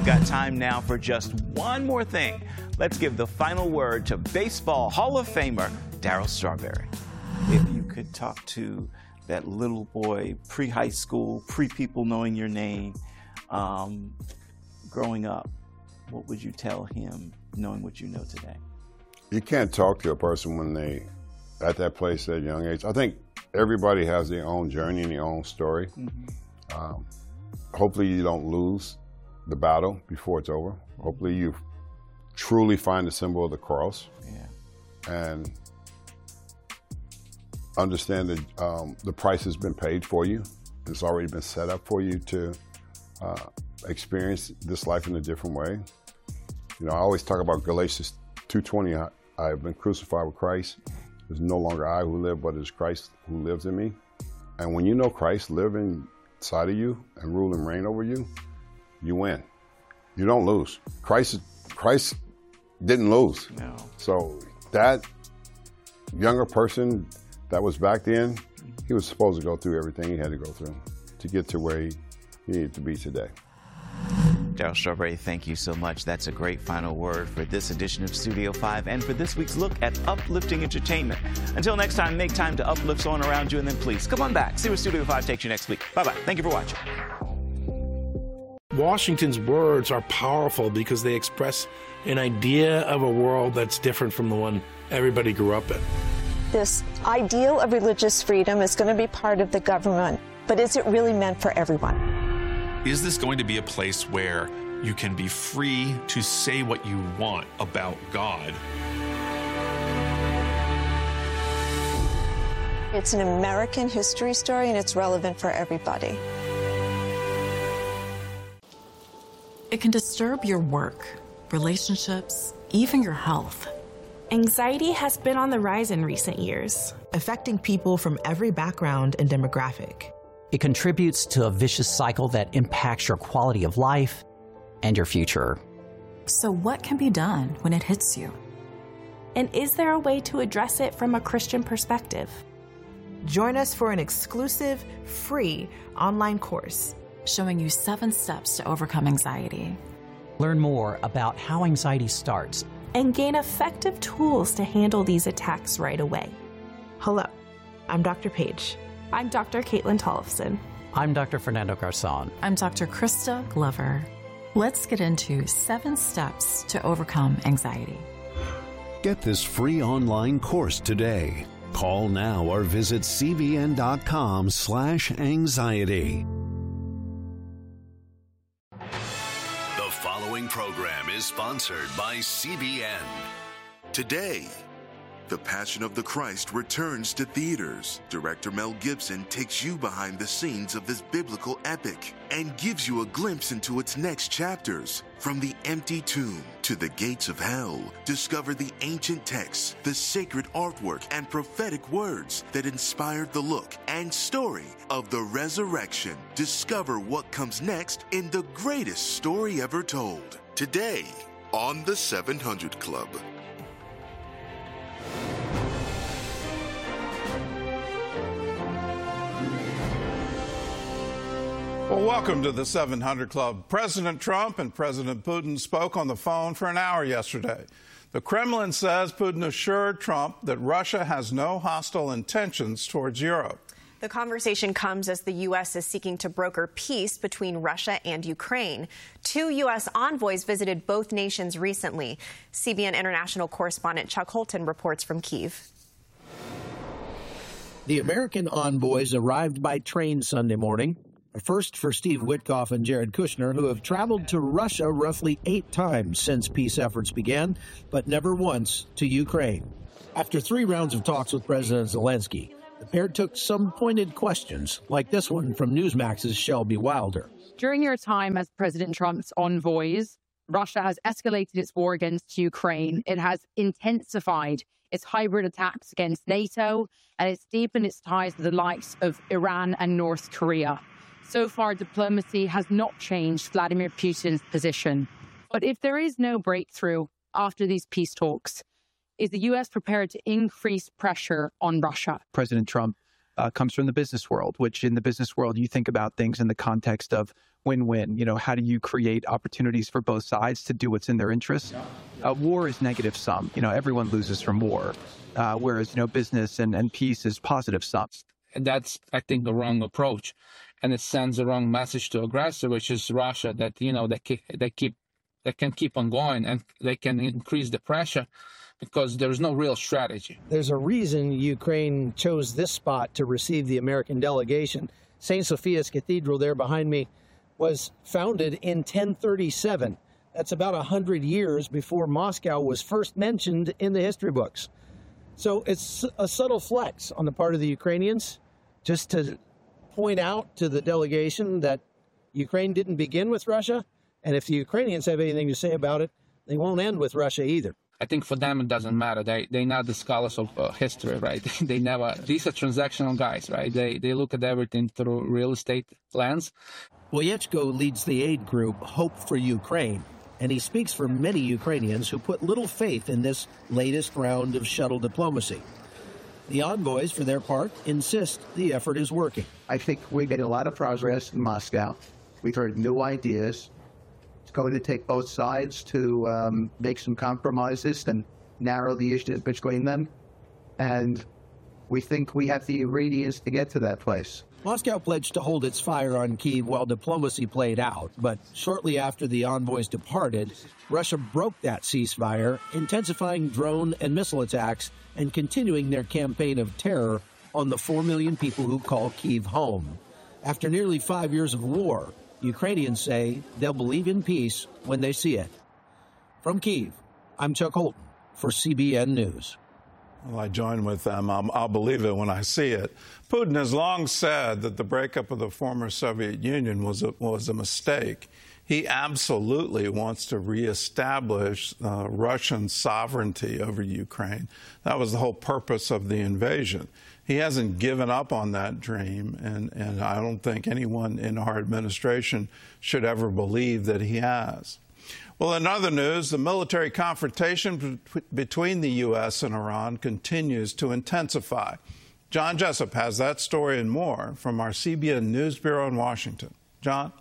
got time now for just one more thing. Let's give the final word to Baseball Hall of Famer Darryl Strawberry. If you could talk to that little boy pre-high school, pre-people knowing your name, growing up, what would you tell him knowing what you know today? You can't talk to a person when they at that place at a young age. I think everybody has their own journey and their own story. Mm-hmm. Hopefully you don't lose the battle before it's over. Hopefully you truly find the symbol of the cross. Yeah. And understand that the price has been paid for you. It's already been set up for you to experience this life in a different way. You know, I always talk about Galatians 2:20. I have been crucified with Christ. It's no longer I who live, but it's Christ who lives in me. And when you know Christ live inside of you and rule and reign over you, you win. You don't lose. Christ didn't lose. No. So that younger person that was back then, he was supposed to go through everything he had to go through to get to where he needed to be today. Darryl Strawberry, thank you so much. That's a great final word for this edition of Studio 5 and for this week's look at uplifting entertainment. Until next time, make time to uplift someone around you, and then please come on back. See where Studio 5 takes you next week. Bye-bye. Thank you for watching. Washington's words are powerful because they express an idea of a world that's different from the one everybody grew up in. This ideal of religious freedom is going to be part of the government, but is it really meant for everyone? Is this going to be a place where you can be free to say what you want about God? It's an American history story, and it's relevant for everybody. It can disturb your work, relationships, even your health. Anxiety has been on the rise in recent years, affecting people from every background and demographic. It contributes to a vicious cycle that impacts your quality of life and your future. So what can be done when it hits you? And is there a way to address it from a Christian perspective? Join us for an exclusive, free online course showing you 7 steps to overcome anxiety. Learn more about how anxiety starts and gain effective tools to handle these attacks right away. Hello, I'm Dr. Paige. I'm Dr. Caitlin Tollefson. I'm Dr. Fernando Garzon. I'm Dr. Krista Glover. Let's get into 7 steps to overcome anxiety. Get this free online course today. Call now or visit cbn.com/anxiety. The following program is sponsored by CBN. Today, The Passion of the Christ returns to theaters. Director Mel Gibson takes you behind the scenes of this biblical epic and gives you a glimpse into its next chapters. From the empty tomb to the gates of hell, discover the ancient texts, the sacred artwork, and prophetic words that inspired the look and story of the resurrection. Discover what comes next in the greatest story ever told. Today on The 700 Club. Well, welcome to the 700 Club. President Trump and President Putin spoke on the phone for an hour yesterday. The Kremlin says Putin assured Trump that Russia has no hostile intentions towards Europe. The conversation comes as the U.S. is seeking to broker peace between Russia and Ukraine. 2 U.S. envoys visited both nations recently. CBN international correspondent Chuck Holton reports from Kyiv. The American envoys arrived by train Sunday morning. A first for Steve Witkoff and Jared Kushner, who have traveled to Russia roughly 8 times since peace efforts began, but never once to Ukraine. After 3 rounds of talks with President Zelensky, the pair took some pointed questions, like this one from Newsmax's Shelby Wilder. During your time as President Trump's envoys, Russia has escalated its war against Ukraine. It has intensified its hybrid attacks against NATO, and it's deepened its ties with the likes of Iran and North Korea. So far, diplomacy has not changed Vladimir Putin's position. But if there is no breakthrough after these peace talks, is the U.S. prepared to increase pressure on Russia? President Trump comes from the business world, which in the business world, you think about things in the context of win-win. How do you create opportunities for both sides to do what's in their interests? War is negative sum. Everyone loses from war, whereas, business and peace is positive sum. And that's, I think, the wrong approach. And it sends the wrong message to aggressor, which is Russia, that, they can keep on going and they can increase the pressure because there's no real strategy. There's a reason Ukraine chose this spot to receive the American delegation. St. Sophia's Cathedral there behind me was founded in 1037. That's about 100 years before Moscow was first mentioned in the history books. So it's a subtle flex on the part of the Ukrainians just to point out to the delegation that Ukraine didn't begin with Russia, and if the Ukrainians have anything to say about it, they won't end with Russia either. I think for them it doesn't matter. They're not the scholars of history, right? These are transactional guys, right? They look at everything through real estate lens. Woyechko leads the aid group Hope for Ukraine, and he speaks for many Ukrainians who put little faith in this latest round of shuttle diplomacy. The envoys, for their part, insist the effort is working. I think we're getting a lot of progress in Moscow. We've heard new ideas. It's going to take both sides to make some compromises and narrow the issues between them. And we think we have the ingredients to get to that place. Moscow pledged to hold its fire on Kyiv while diplomacy played out, but shortly after the envoys departed, Russia broke that ceasefire, intensifying drone and missile attacks and continuing their campaign of terror on the 4 million people who call Kyiv home. After nearly 5 years of war, Ukrainians say they'll believe in peace when they see it. From Kyiv, I'm Chuck Holton for CBN News. Well, I join with them. I'll believe it when I see it. Putin has long said that the breakup of the former Soviet Union was a mistake. He absolutely wants to reestablish Russian sovereignty over Ukraine. That was the whole purpose of the invasion. He hasn't given up on that dream, and I don't think anyone in our administration should ever believe that he has. Well, in other news, the military confrontation between the U.S. and Iran continues to intensify. John Jessup has that story and more from our CBN News Bureau in Washington. John?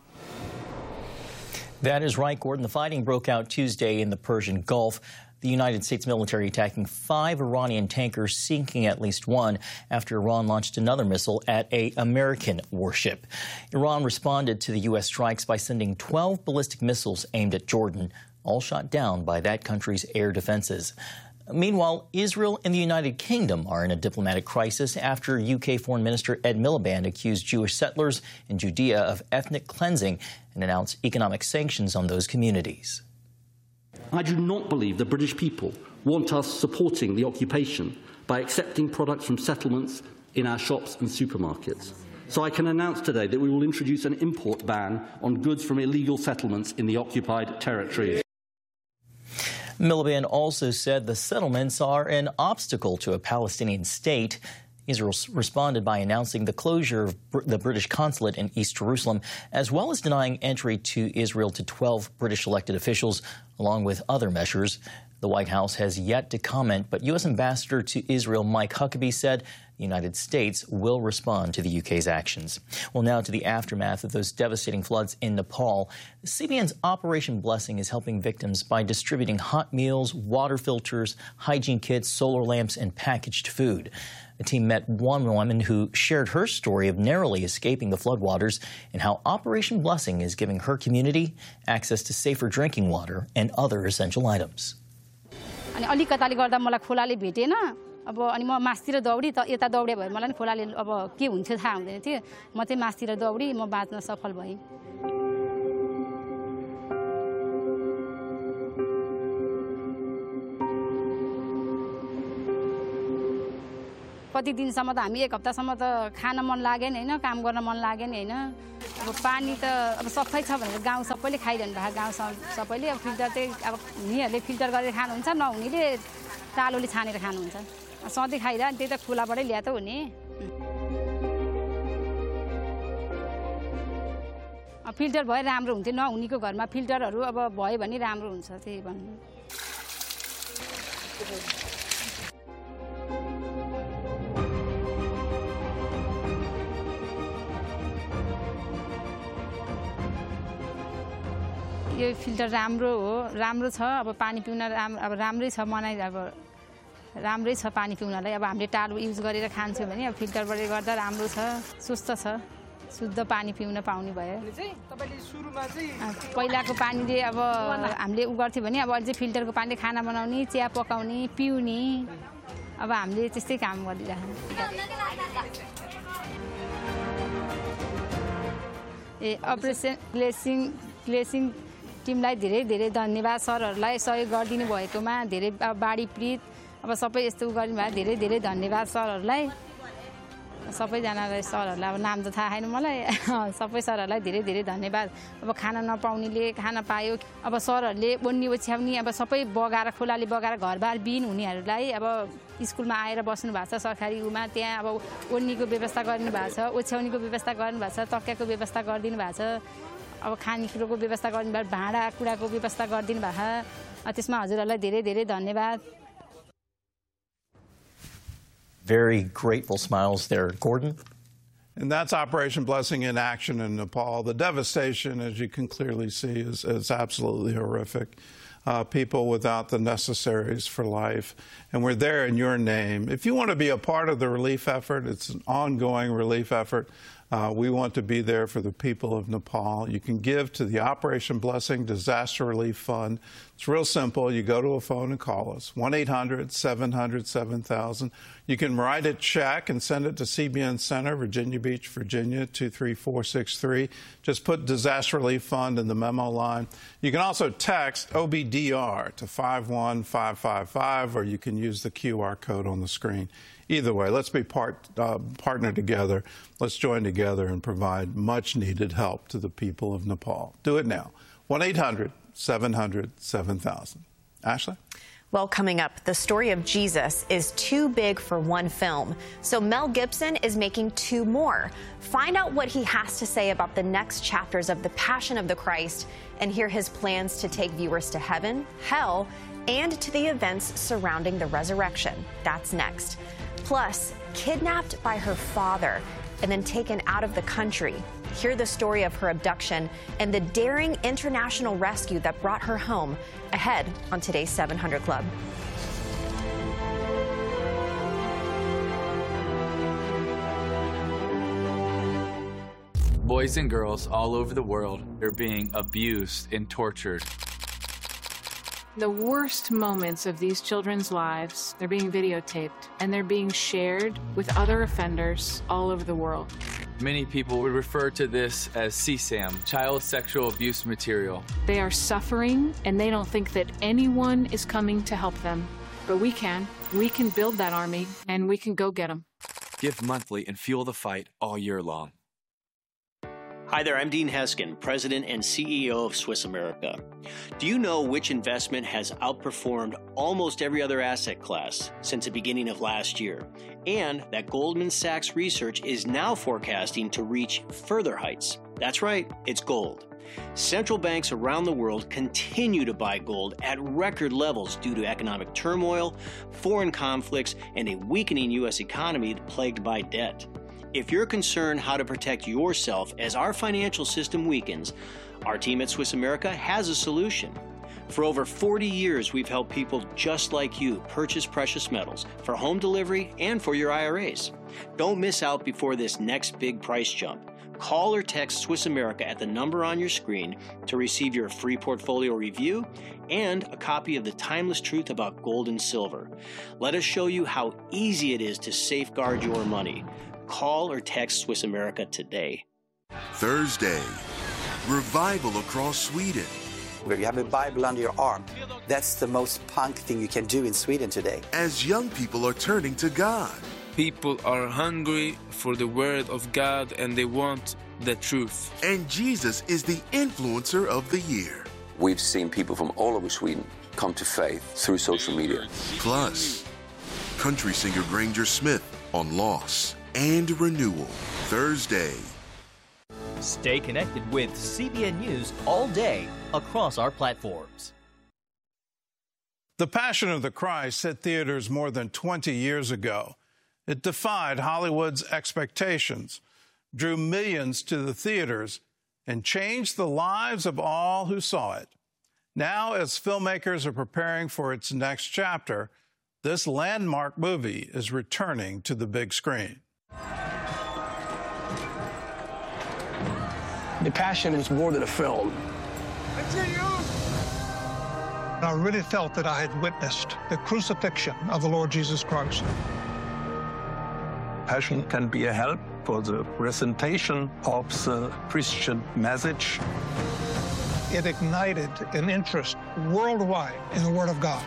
That is right, Gordon. The fighting broke out Tuesday in the Persian Gulf. The United States military attacking 5 Iranian tankers, sinking at least one after Iran launched another missile at an American warship. Iran responded to the U.S. strikes by sending 12 ballistic missiles aimed at Jordan, all shot down by that country's air defenses. Meanwhile, Israel and the United Kingdom are in a diplomatic crisis after UK Foreign Minister Ed Miliband accused Jewish settlers in Judea of ethnic cleansing and announced economic sanctions on those communities. I do not believe the British people want us supporting the occupation by accepting products from settlements in our shops and supermarkets. So I can announce today that we will introduce an import ban on goods from illegal settlements in the occupied territories. Miliband also said the settlements are an obstacle to a Palestinian state. Israel responded by announcing the closure of the British consulate in East Jerusalem, as well as denying entry to Israel to 12 British elected officials, along with other measures. The White House has yet to comment, but U.S. Ambassador to Israel Mike Huckabee said the United States will respond to the UK's actions. Well, now to the aftermath of those devastating floods in Nepal. CBN's Operation Blessing is helping victims by distributing hot meals, water filters, hygiene kits, solar lamps, and packaged food. The team met one woman who shared her story of narrowly escaping the floodwaters and how Operation Blessing is giving her community access to safer drinking water and other essential items. अब अनि म मासतिर दौडी त यता दौडे भए मलाई नि खोलाले अब के हुन्छ थाहा हुँदैन थियो म चाहिँ मासतिर दौडी म बाँच्न सफल भएँ कति दिनसम्म त हामी एक हप्तासम्म त खान मन लागेन हैन काम गर्न मन लागेन हैन अब पानी त अब सफै छ भनेर गाउँ सबैले खाइरहनु भएको गाउँ सबैले अब फिल्टर चाहिँ अब हुनेहरुले फिल्टर गरेर खानुहुन्छ नहुनेले तालोले छानेर खानुहुन्छ सधैँ खाइरा त्यही त खुलाबाटै ल्याए त हुने फिल्टर भए राम्रो हुन्थ्यो नहुनेको घरमा फिल्टरहरु अब भयो भने राम्रो हुन्छ त्यही भन्नु यो फिल्टर राम्रो हो, राम्रो छ। अब पानी पिउन अब राम्रै छ, मनाइ अब राम्रै छ पानी पिउनलाई। अब हामीले टाढो युज गरेर खान्छौँ भने अब फिल्टरबाट गर्दा राम्रो छ, स्वस्थ छ, शुद्ध पानी पिउन पाउने भयो। पहिलाको पानीले अब हामीले उ गर्थ्यो भने अब अझै फिल्टरको पानीले खाना बनाउने, चिया पकाउने, पिउने, अब हामीले त्यस्तै काम गरिरहेको। अपरेसन ग्लेसिङ टिमलाई धेरै धेरै धन्यवाद। सरहरूलाई सहयोग गरिदिनु भएकोमा धेरै बाढी पीडित अब सबै यस्तो गर्नु भयो, धेरै धेरै धन्यवाद सरहरूलाई, सबैजनालाई। सरहरूलाई अब नाम त थाहा छैन मलाई, सबै सरहरूलाई धेरै धेरै धन्यवाद। अब खाना नपाउनेले खाना पायो, अब सरहरूले ओन्नी ओछ्याउने, अब सबै बगाएर खोलाले बगाएर घरबार बिन हुनेहरूलाई अब स्कुलमा आएर बस्नु भएको छ सरकारी उमा, त्यहाँ अब ओन्नीको व्यवस्था गरिदिनु भएको छ, ओछ्याउनेको व्यवस्था गरिदिनु भएको छ, तकियाको व्यवस्था गरिदिनु भएको छ, अब खानेकुरोको व्यवस्था गरिदिनु भएको, भाँडा कुँडाको व्यवस्था गरिदिनु भएको छ। त्यसमा हजुरहरूलाई धेरै धेरै धन्यवाद। Very grateful smiles there. Gordon? And that's Operation Blessing in action in Nepal. The devastation, as you can clearly see, is absolutely horrific. People without the necessaries for life. And we're there in your name. If you want to be a part of the relief effort, it's an ongoing relief effort. We want to be there for the people of Nepal. You can give to the Operation Blessing Disaster Relief Fund. It's real simple. You go to a phone and call us, 1-800-700-7000. You can write a check and send it to CBN Center, Virginia Beach, Virginia, 23463. Just put Disaster Relief Fund in the memo line. You can also text OBDR to 51555, or you can use the QR code on the screen. Either way, let's be partner together. Let's join together and provide much-needed help to the people of Nepal. Do it now. 1-800-700-7000. Ashley? Well, coming up, the story of Jesus is too big for one film. So Mel Gibson is making 2 more. Find out what he has to say about the next chapters of The Passion of the Christ and hear his plans to take viewers to heaven, hell, and to the events surrounding the resurrection. That's next. Plus, kidnapped by her father and then taken out of the country. Hear the story of her abduction and the daring international rescue that brought her home, ahead on today's 700 Club. Boys and girls all over the world are being abused and tortured. The worst moments of these children's lives, they're being videotaped and they're being shared with other offenders all over the world. Many people would refer to this as CSAM, child sexual abuse material. They are suffering and they don't think that anyone is coming to help them. But we can. We can build that army and we can go get them. Give monthly and fuel the fight all year long. Hi there, I'm Dean Heskin, President and CEO of Swiss America. Do you know which investment has outperformed almost every other asset class since the beginning of last year? And that Goldman Sachs research is now forecasting to reach further heights. That's right, it's gold. Central banks around the world continue to buy gold at record levels due to economic turmoil, foreign conflicts, and a weakening U.S. economy plagued by debt. If you're concerned how to protect yourself as our financial system weakens, our team at Swiss America has a solution. For over 40 years, we've helped people just like you purchase precious metals for home delivery and for your IRAs. Don't miss out before this next big price jump. Call or text Swiss America at the number on your screen to receive your free portfolio review and a copy of The Timeless Truth About Gold and Silver. Let us show you how easy it is to safeguard your money. Call or text Swiss America today. Thursday, revival across Sweden. Where you have a Bible under your arm. That's the most punk thing you can do in Sweden today. As young people are turning to God. People are hungry for the word of God and they want the truth. And Jesus is the influencer of the year. We've seen people from all over Sweden come to faith through social media. Plus, country singer Granger Smith on loss and renewal. Thursday. Stay connected with CBN News all day across our platforms. The Passion of the Christ hit theaters more than 20 years ago. It defied Hollywood's expectations, drew millions to the theaters, and changed the lives of all who saw it. Now, as filmmakers are preparing for its next chapter, this landmark movie is returning to the big screen. The Passion is more than a film. I really felt that I had witnessed the crucifixion of the Lord Jesus Christ. Passion can be a help for the presentation of the Christian message. It ignited an interest worldwide in the Word of God.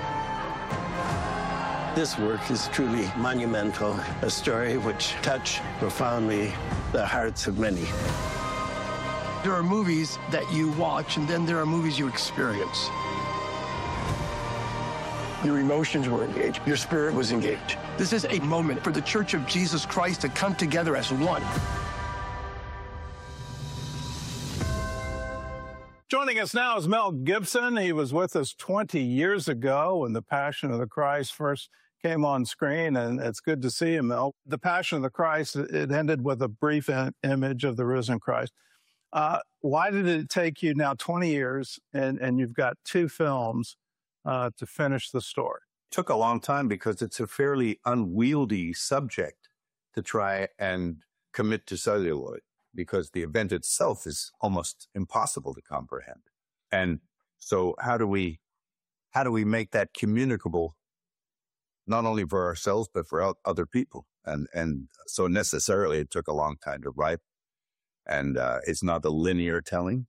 This work is truly monumental, a story which touched profoundly the hearts of many. There are movies that you watch, and then there are movies you experience. Your emotions were engaged. Your spirit was engaged. This is a moment for the Church of Jesus Christ to come together as one. Joining us now is Mel Gibson. He was with us 20 years ago when The Passion of the Christ first came on screen, and it's good to see him, Mel. The Passion of the Christ, it ended with a brief image of the risen Christ. Why did it take you now 20 years, and you've got 2 films to finish the story? It took a long time because it's a fairly unwieldy subject to try and commit to celluloid, because the event itself is almost impossible to comprehend. And so how do we make that communicable, not only for ourselves, but for other people? And so necessarily it took a long time to write. And it's not a linear telling.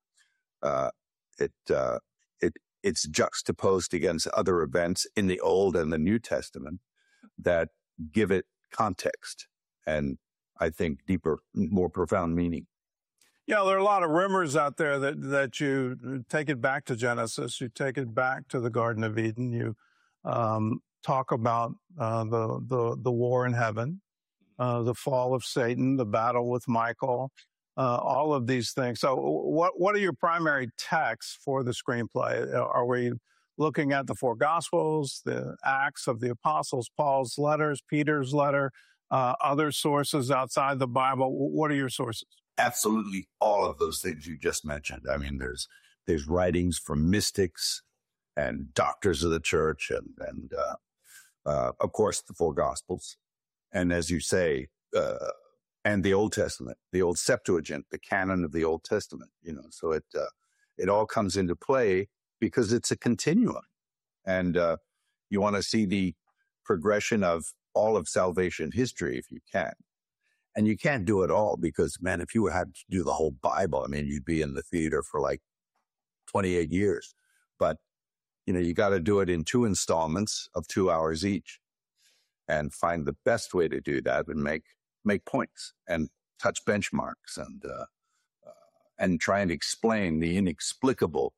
It's juxtaposed against other events in the Old and the New Testament that give it context and, I think, deeper, more profound meaning. Yeah, there are a lot of rumors out there that you take it back to Genesis, you take it back to the Garden of Eden, you talk about the war in heaven, the fall of Satan, the battle with Michael, all of these things. So what are your primary texts for the screenplay? Are we looking at the 4 Gospels, the Acts of the Apostles, Paul's letters, Peter's letter, other sources outside the Bible? What are your sources? Absolutely all of those things you just mentioned. I mean, there's writings from mystics and doctors of the church and of course, the 4 Gospels. And as you say, and the Old Testament, the Old Septuagint, the canon of the Old Testament, so it all comes into play because it's a continuum. And you want to see the progression of all of salvation history if you can. And you can't do it all because, man, if you had to do the whole Bible, I mean, you'd be in the theater for like 28 years. But, you got to do it in 2 installments of 2 hours each and find the best way to do that and make points and touch benchmarks and try and explain the inexplicable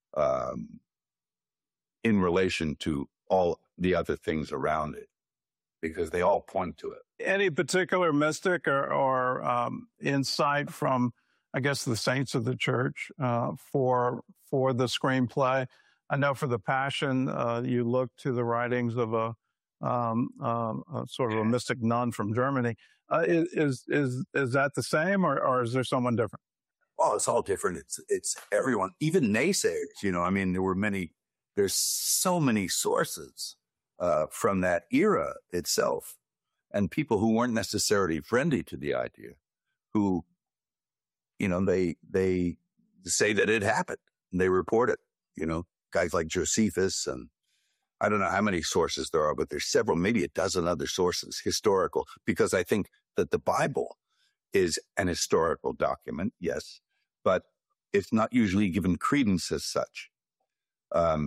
in relation to all the other things around it, because they all point to it. Any particular mystic or insight from, I guess, the saints of the church for the screenplay? I know for The Passion, you look to the writings of a sort of a mystic nun from Germany. Is that the same, or is there someone different? Well, it's all different. It's everyone, even naysayers. I mean, there's so many sources from that era itself, and people who weren't necessarily friendly to the idea, who, they say that it happened and they report it. Guys like Josephus, and I don't know how many sources there are, but there's several, maybe a dozen other sources, historical, because I think that the Bible is an historical document, yes, but it's not usually given credence as such. But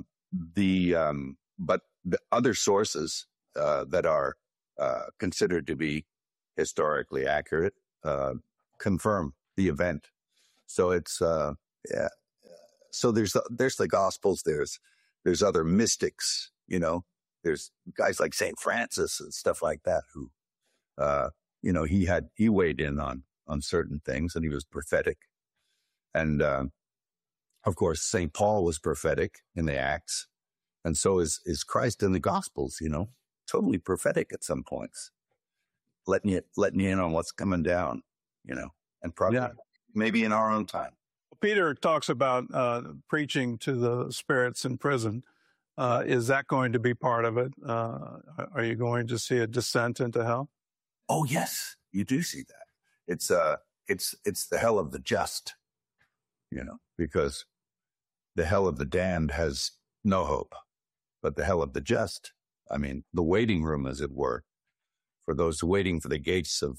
the other sources that are considered to be historically accurate confirm the event. So it's So there's the Gospels. There's other mystics. There's guys like St. Francis and stuff like that who, he weighed in on certain things, and he was prophetic. And of course, St. Paul was prophetic in the Acts, and so is Christ in the Gospels. Totally prophetic at some points, letting you in on what's coming down. And probably maybe in our own time. Peter talks about preaching to the spirits in prison. Is that going to be part of it? Are you going to see a descent into hell? Oh, yes, you do see that. It's the hell of the just, because the hell of the damned has no hope, but the hell of the just, I mean, the waiting room, as it were, for those waiting for the gates of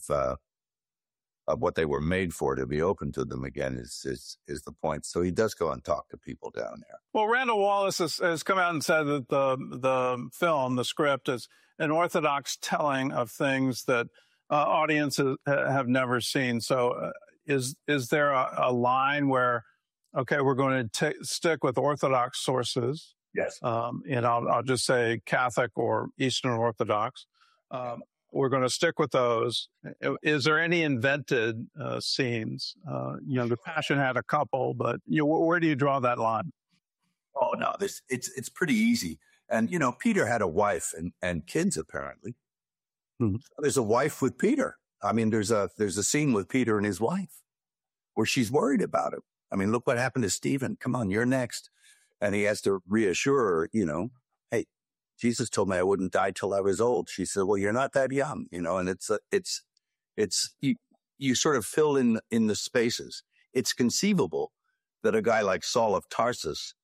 what they were made for to be open to them again is the point. So he does go and talk to people down there. Well, Randall Wallace has come out and said that the film, the script, is an orthodox telling of things that audiences have never seen. So is there a line where, okay, we're going to stick with orthodox sources? Yes. And I'll just say Catholic or Eastern Orthodox. We're going to stick with those. Is there any invented scenes? The Passion had a couple, but where do you draw that line? Oh no, it's pretty easy. And Peter had a wife and kids apparently. Mm-hmm. There's a wife with Peter. I mean, there's a scene with Peter and his wife where she's worried about him. I mean, look what happened to Stephen. Come on, you're next. And he has to reassure her, hey, Jesus told me I wouldn't die till I was old. She said, well, you're not that young, and it's you sort of fill in the spaces. It's conceivable that a guy like Saul of Tarsus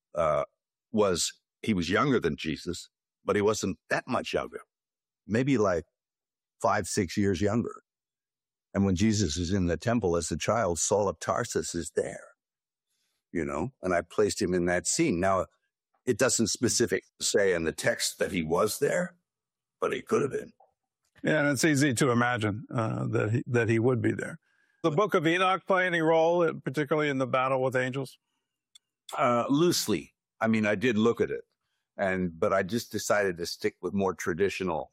was younger than Jesus, but he wasn't that much younger, maybe like 5-6 years younger. And when Jesus is in the temple as a child, Saul of Tarsus is there, and I placed him in that scene. Now, it doesn't specifically say in the text that he was there, but he could have been. Yeah, and it's easy to imagine that he would be there. The Book of Enoch play any role, particularly in the battle with angels? Loosely. I mean, I did look at it, but I just decided to stick with more traditional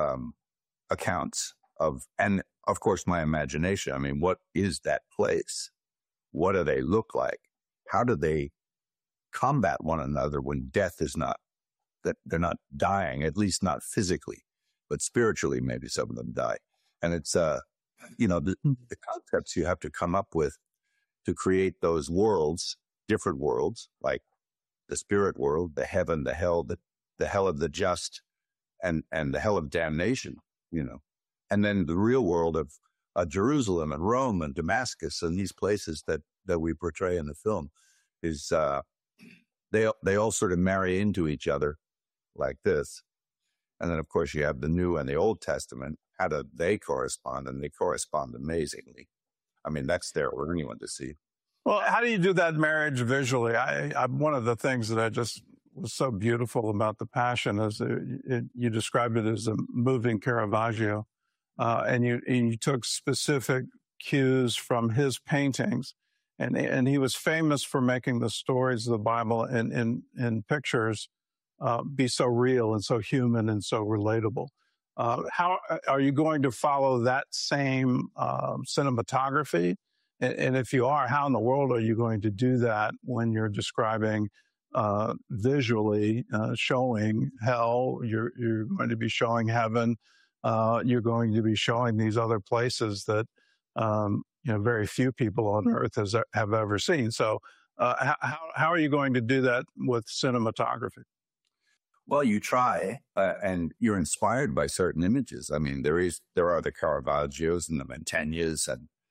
accounts and of course, my imagination. I mean, what is that place? What do they look like? How do they combat one another when death is not, that they're not dying, at least not physically, but spiritually, maybe some of them die. And it's, the concepts you have to come up with to create those worlds, different worlds, like the spirit world, the heaven, the hell, the hell of the just, and the hell of damnation, and then the real world of Jerusalem and Rome and Damascus and these places that we portray in the film is, they all sort of marry into each other like this. And then, of course, you have the New and the Old Testament. How do they correspond? And they correspond amazingly. I mean, that's there for anyone to see. Well, how do you do that marriage visually? One of the things that I just was so beautiful about The Passion is you described it as a moving Caravaggio. And you took specific cues from his paintings. And he was famous for making the stories of the Bible in pictures be so real and so human and so relatable. How are you going to follow that same cinematography? And if you are, how in the world are you going to do that when you're describing visually showing hell? You're going to be showing heaven. You're going to be showing these other places that very few people on earth have ever seen. So how are you going to do that with cinematography? Well, you try, and you're inspired by certain images. I mean, there are the Caravaggios and the Mantegnas,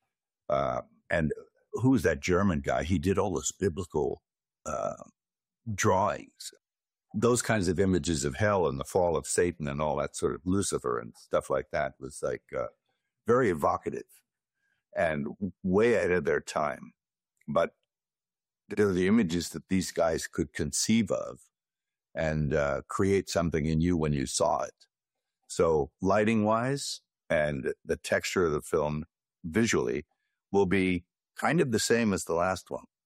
and who's that German guy? He did all those biblical drawings. Those kinds of images of hell and the fall of Satan and all that sort of Lucifer and stuff like that was like very evocative and way ahead of their time. But they're the images that these guys could conceive of and create something in you when you saw it. So lighting-wise and the texture of the film visually will be kind of the same as the last one.